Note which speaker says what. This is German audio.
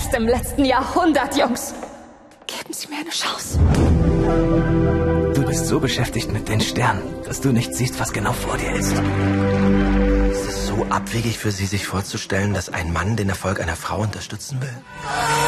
Speaker 1: Beste im letzten Jahrhundert, Jungs. Geben Sie mir eine Chance.
Speaker 2: Du bist so beschäftigt mit den Sternen, dass du nicht siehst, was genau vor dir ist.
Speaker 3: Ist es so abwegig für Sie, sich vorzustellen, dass ein Mann den Erfolg einer Frau unterstützen will?